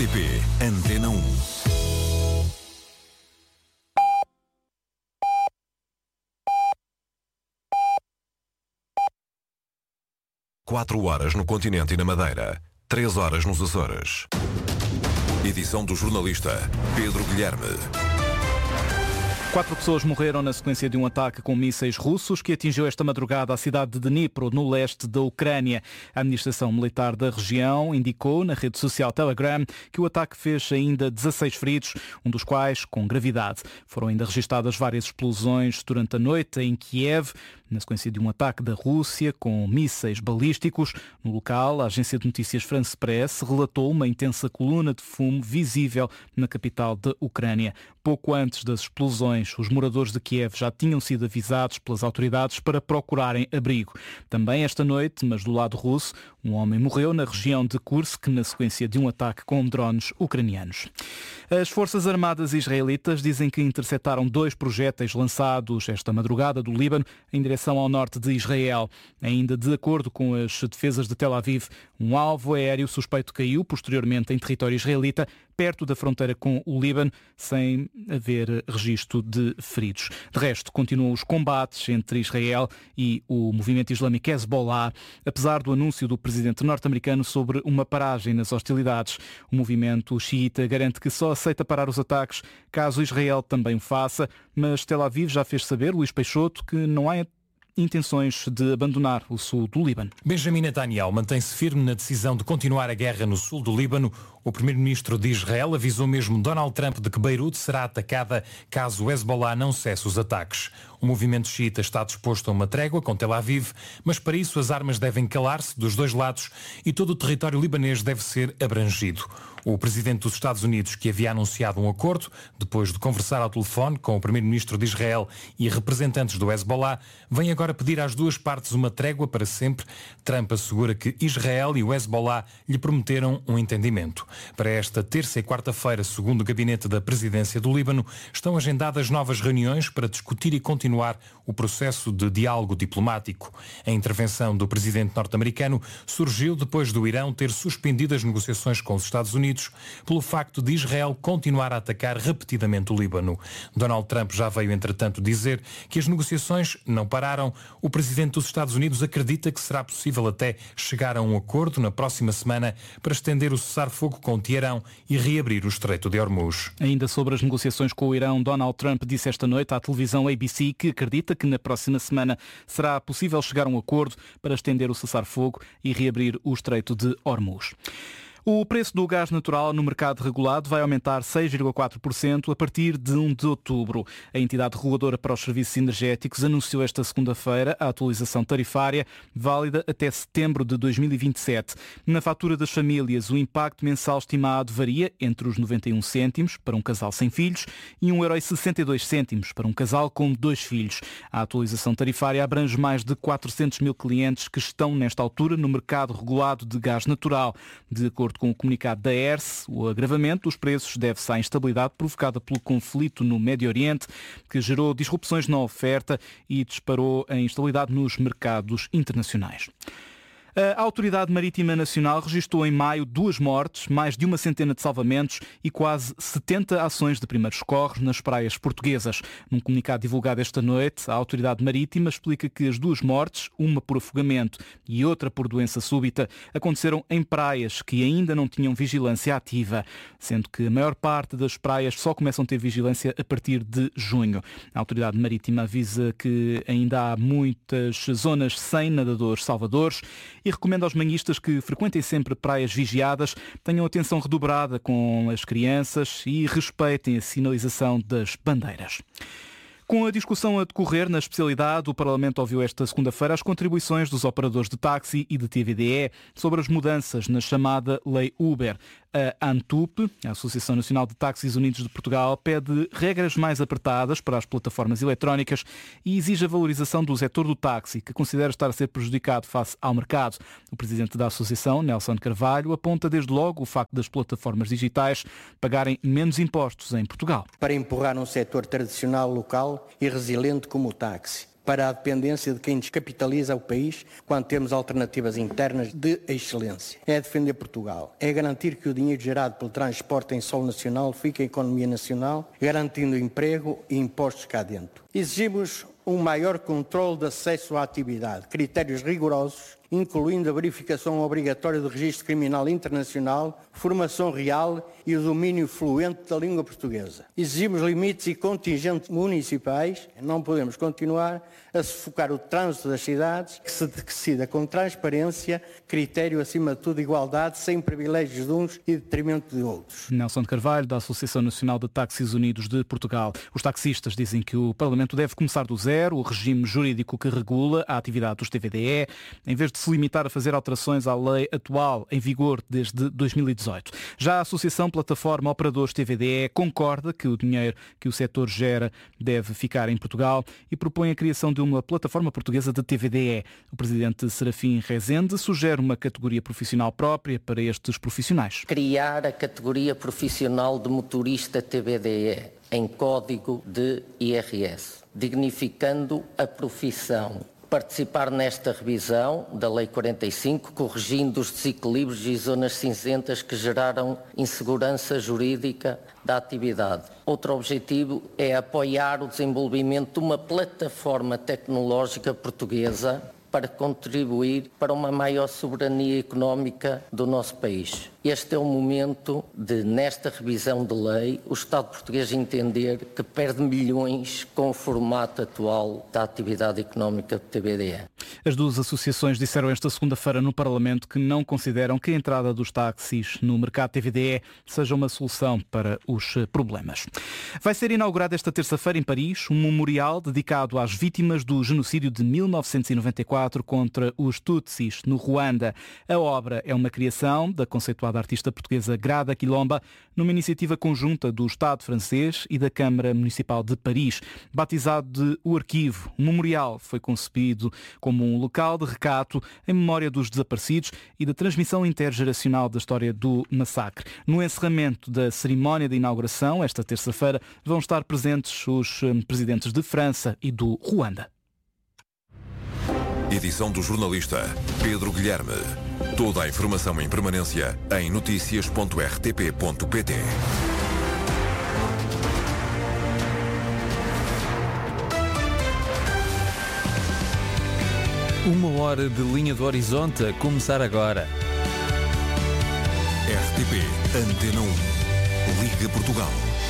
RTP Antena 1. Quatro horas no continente e na Madeira, 3 horas nos Açores. Edição do jornalista Pedro Guilherme. 4 pessoas morreram na sequência de um ataque com mísseis russos que atingiu esta madrugada a cidade de Dnipro, no leste da Ucrânia. A administração militar da região indicou na rede social Telegram que o ataque fez ainda 16 feridos, um dos quais com gravidade. Foram ainda registadas várias explosões durante a noite em Kiev, na sequência de um ataque da Rússia com mísseis balísticos. No local, a agência de notícias France Press relatou uma intensa coluna de fumo visível na capital da Ucrânia. Pouco antes das explosões, os moradores de Kiev já tinham sido avisados pelas autoridades para procurarem abrigo. Também esta noite, mas do lado russo, um homem morreu na região de Kursk na sequência de um ataque com drones ucranianos. As Forças Armadas israelitas dizem que interceptaram 2 projéteis lançados esta madrugada do Líbano em direção ao norte de Israel. Ainda de acordo com as defesas de Tel Aviv, um alvo aéreo suspeito caiu posteriormente em território israelita, perto da fronteira com o Líbano, sem haver registro de feridos. De resto, continuam os combates entre Israel e o movimento islâmico Hezbollah, apesar do anúncio do presidente norte-americano sobre uma paragem nas hostilidades. O movimento xiita garante que só aceita parar os ataques caso Israel também o faça, mas Tel Aviv já fez saber, Luís Peixoto, que não há intenções de abandonar o sul do Líbano. Benjamin Netanyahu mantém-se firme na decisão de continuar a guerra no sul do Líbano. O primeiro-ministro de Israel avisou mesmo Donald Trump de que Beirute será atacada caso o Hezbollah não cesse os ataques. O movimento xiita está disposto a uma trégua com Tel Aviv, mas para isso as armas devem calar-se dos dois lados e todo o território libanês deve ser abrangido. O presidente dos Estados Unidos, que havia anunciado um acordo, depois de conversar ao telefone com o primeiro-ministro de Israel e representantes do Hezbollah, vem agora pedir às duas partes uma trégua para sempre. Trump assegura que Israel e o Hezbollah lhe prometeram um entendimento. Para esta terça e quarta-feira, segundo o gabinete da presidência do Líbano, estão agendadas novas reuniões para discutir e continuar o processo de diálogo diplomático. A intervenção do presidente norte-americano surgiu depois do Irão ter suspendido as negociações com os Estados Unidos pelo facto de Israel continuar a atacar repetidamente o Líbano. Donald Trump já veio, entretanto, dizer que as negociações não pararam. O presidente dos Estados Unidos acredita que será possível até chegar a um acordo na próxima semana para estender o cessar-fogo com Teherão e reabrir o Estreito de Hormuz. Ainda sobre as negociações com o Irão, Donald Trump disse esta noite à televisão ABC que acredita que na próxima semana será possível chegar a um acordo para estender o cessar-fogo e reabrir o Estreito de Hormuz. O preço do gás natural no mercado regulado vai aumentar 6,4% a partir de 1 de outubro. A entidade reguladora para os serviços energéticos anunciou esta segunda-feira a atualização tarifária válida até setembro de 2027. Na fatura das famílias, o impacto mensal estimado varia entre os 91 cêntimos para um casal sem filhos e 1,62 € para um casal com 2 filhos. A atualização tarifária abrange mais de 400 mil clientes que estão nesta altura no mercado regulado de gás natural. De acordo com o comunicado da ERSE, o agravamento dos preços deve-se à instabilidade provocada pelo conflito no Médio Oriente, que gerou disrupções na oferta e disparou a instabilidade nos mercados internacionais. A Autoridade Marítima Nacional registrou em maio 2 mortes, mais de uma centena de salvamentos e quase 70 ações de primeiros socorros nas praias portuguesas. Num comunicado divulgado esta noite, a Autoridade Marítima explica que as 2 mortes, uma por afogamento e outra por doença súbita, aconteceram em praias que ainda não tinham vigilância ativa, sendo que a maior parte das praias só começam a ter vigilância a partir de junho. A Autoridade Marítima avisa que ainda há muitas zonas sem nadadores salvadores e recomenda aos banhistas que frequentem sempre praias vigiadas, tenham atenção redobrada com as crianças e respeitem a sinalização das bandeiras. Com a discussão a decorrer na especialidade, o Parlamento ouviu esta segunda-feira as contribuições dos operadores de táxi e de TVDE sobre as mudanças na chamada Lei Uber. A ANTUP, a Associação Nacional de Táxis Unidos de Portugal, pede regras mais apertadas para as plataformas eletrónicas e exige a valorização do setor do táxi, que considera estar a ser prejudicado face ao mercado. O presidente da Associação, Nelson Carvalho, aponta desde logo o facto das plataformas digitais pagarem menos impostos em Portugal. Para empurrar um setor tradicional local e resiliente como o táxi. para a dependência de quem descapitaliza o país quando temos alternativas internas de excelência. É defender Portugal, é garantir que o dinheiro gerado pelo transporte em solo nacional fique em economia nacional, garantindo emprego e impostos cá dentro. Exigimos um maior controle de acesso à atividade, critérios rigorosos, incluindo a verificação obrigatória do registro criminal internacional, formação real e o domínio fluente da língua portuguesa. Exigimos limites e contingentes municipais. Não podemos continuar a sufocar o trânsito das cidades, que se decida com transparência, critério acima de tudo igualdade, sem privilégios de uns e detrimento de outros. Nelson de Carvalho, da Associação Nacional de Táxis Unidos de Portugal. Os taxistas dizem que o Parlamento deve começar do zero, o regime jurídico que regula a atividade dos TVDE, em vez de se limitar a fazer alterações à lei atual, em vigor desde 2018. Já a Associação Plataforma Operadores TVDE concorda que o dinheiro que o setor gera deve ficar em Portugal e propõe a criação de uma plataforma portuguesa de TVDE. O presidente Serafim Rezende sugere uma categoria profissional própria para estes profissionais. Criar a categoria profissional de motorista TVDE em código de IRS, dignificando a profissão. Participar nesta revisão da Lei 45, corrigindo os desequilíbrios e zonas cinzentas que geraram insegurança jurídica da atividade. Outro objetivo é apoiar o desenvolvimento de uma plataforma tecnológica portuguesa para contribuir para uma maior soberania económica do nosso país. Este é o momento de, nesta revisão de lei, o Estado português entender que perde milhões com o formato atual da atividade económica do TVDE. As duas associações disseram esta segunda-feira no Parlamento que não consideram que a entrada dos táxis no mercado TVDE seja uma solução para os problemas. Vai ser inaugurado esta terça-feira em Paris um memorial dedicado às vítimas do genocídio de 1994 contra os Tutsis, no Ruanda. A obra é uma criação da conceituada artista portuguesa Grada Quilomba, numa iniciativa conjunta do Estado francês e da Câmara Municipal de Paris. Batizado de O Arquivo, o memorial foi concebido como um local de recato em memória dos desaparecidos e da transmissão intergeracional da história do massacre. No encerramento da cerimónia de inauguração, esta terça-feira, vão estar presentes os presidentes de França e do Ruanda. Edição do jornalista Pedro Guilherme. Toda a informação em permanência em noticias.rtp.pt. Uma hora de linha do horizonte a começar agora. RTP Antena 1. Liga Portugal.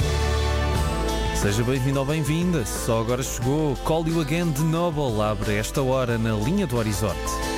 Seja bem-vindo ou bem-vinda. Só agora chegou Call You Again de Noble. Abre esta hora na linha do horizonte.